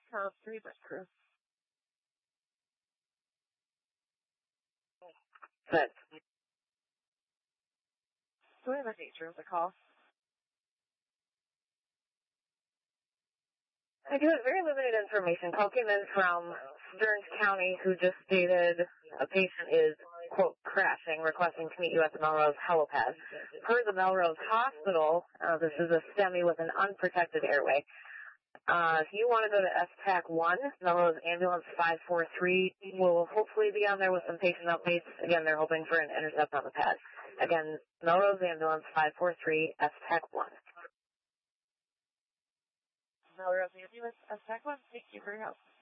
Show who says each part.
Speaker 1: 3 bus crew.
Speaker 2: Good.
Speaker 1: So we have a nature of the call.
Speaker 2: I do have very limited information. Call came in from Stearns County, who just stated a patient is, quote, crashing, requesting to meet you at the Melrose helipad. Per the Melrose Hospital, this is a STEMI with an unprotected airway. If you want to go to STAC 1, Melrose Ambulance 543 will hopefully be on there with some patient updates. Again, they're hoping for an intercept on the pad. Again, Melrose Ambulance 543, STAC 1.
Speaker 1: Melrose Ambulance, STAC 1, thank you for your help.